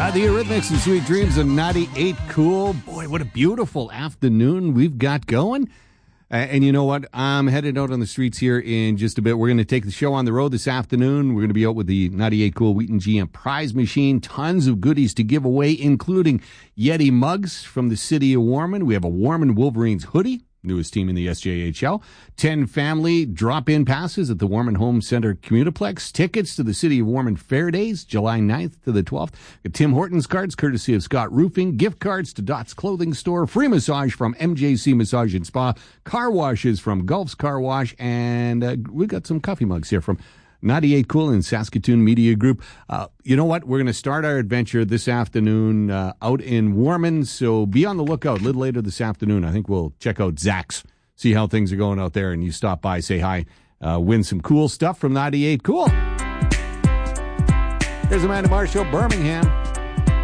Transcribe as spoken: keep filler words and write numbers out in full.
Uh, the Eurythmics and Sweet Dreams of ninety-eight Cool. Boy, what a beautiful afternoon we've got going. Uh, and you know what? I'm headed out on the streets here in just a bit. We're going to take the show on the road this afternoon. We're going to be out with the ninety-eight Cool Wheaton G M prize machine. Tons of goodies to give away, including Yeti mugs from the city of Warman. We have a Warman Wolverines hoodie, newest team in the S J H L. ten family drop-in passes at the Warman Home Center Commutiplex. Tickets to the City of Warman Fair Days, July ninth to the twelfth. Tim Hortons cards, courtesy of Scott Roofing. Gift cards to Dot's Clothing Store. Free massage from M J C Massage and Spa. Car washes from Gulf's Car Wash. And uh, we've got some coffee mugs here from ninety-eight Cool and Saskatoon Media Group. Uh, you know what? We're going to start our adventure this afternoon uh, out in Warman, so be on the lookout. A little later this afternoon, I think we'll check out Zach's, see how things are going out there, and you stop by, say hi, uh, win some cool stuff from ninety-eight Cool. There's Amanda Marshall, Birmingham.